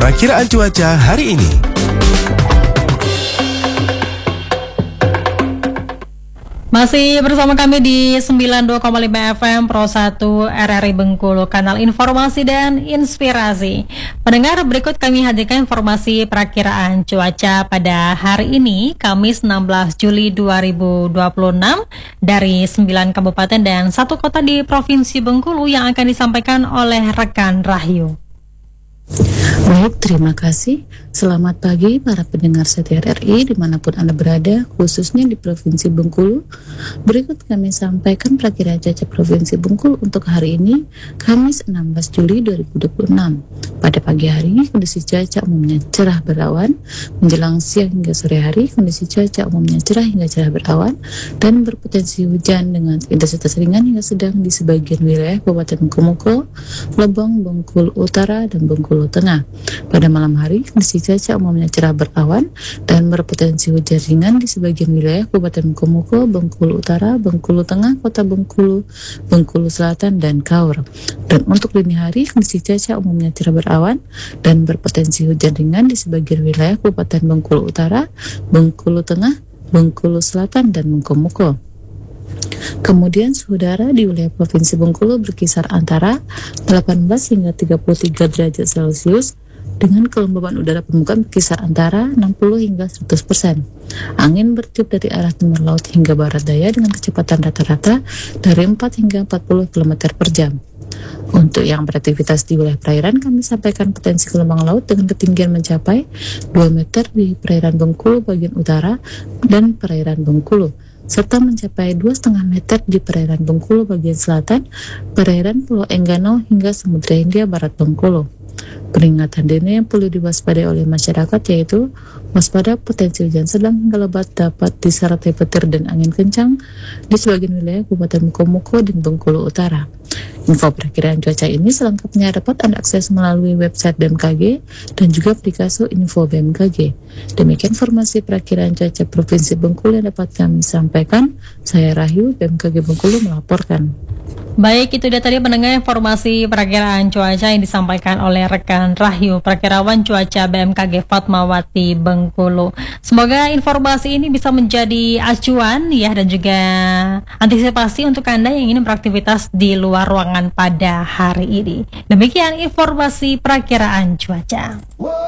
Perakiraan cuaca hari ini. Masih bersama kami di 92,5 FM Pro 1 RRI Bengkulu, kanal informasi dan inspirasi. Pendengar, berikut kami hadirkan informasi perakiraan cuaca pada hari ini, Kamis 16 Juli 2026 dari 9 kabupaten dan 1 kota di Provinsi Bengkulu yang akan disampaikan oleh rekan Rahyu. Baik, terima kasih. Selamat pagi para pendengar setia RRI dimanapun Anda berada, khususnya di Provinsi Bengkulu. Berikut kami sampaikan perakiraan cuaca Provinsi Bengkulu untuk hari ini, Kamis 16 Juli 2026. Pada pagi hari, kondisi cuaca umumnya cerah berawan. Menjelang siang hingga sore hari, kondisi cuaca umumnya cerah hingga cerah berawan dan berpotensi hujan dengan intensitas ringan hingga sedang di sebagian wilayah Kabupaten Bengkulu, Lebong, Bengkulu Utara, dan Bengkulu Tengah. Pada malam hari, kondisi cuaca umumnya cerah berawan dan berpotensi hujan ringan di sebagian wilayah Kabupaten Bengkulu, Bengkulu Utara, Bengkulu Tengah, Kota Bengkulu, Bengkulu Selatan, dan Kaur. Dan untuk dini hari, kondisi cuaca umumnya cerah berawan dan berpotensi hujan ringan di sebagian wilayah Kabupaten Bengkulu Utara, Bengkulu Tengah, Bengkulu Selatan, dan Bengkulu. Kemudian suhu udara di wilayah Provinsi Bengkulu berkisar antara 18 hingga 33 derajat Celcius dengan kelembaban udara permukaan berkisar antara 60 hingga 100%. Angin bertiup dari arah timur laut hingga barat daya dengan kecepatan rata-rata dari 4 hingga 40 km per jam. Untuk yang beraktivitas di wilayah perairan, kami sampaikan potensi gelombang laut dengan ketinggian mencapai 2 meter di perairan Bengkulu bagian utara dan perairan Bengkulu, serta mencapai 2,5 meter di perairan Bengkulu bagian selatan, perairan Pulau Enggano hingga Samudra Hindia Barat Bengkulu. Peringatan dini yang perlu diwaspadai oleh masyarakat yaitu waspada potensi hujan sedang hingga lebat dapat disertai petir dan angin kencang di sebagian wilayah Kabupaten Bengkulu dan Bengkulu Utara. Info perakiraan cuaca ini selengkapnya dapat Anda akses melalui website BMKG dan juga aplikasi Info BMKG. Demikian informasi perakiraan cuaca Provinsi Bengkulu yang dapat kami sampaikan. Saya Rahyu, BMKG Bengkulu melaporkan. Baik, itu dia tadi pendengar informasi perakiraan cuaca yang disampaikan oleh rekan Rahyu, perakirawan cuaca BMKG Fatmawati Bengkulu. Semoga informasi ini bisa menjadi acuan ya dan juga antisipasi untuk Anda yang ingin beraktivitas di luar ruangan pada hari ini. Demikian informasi perakiraan cuaca.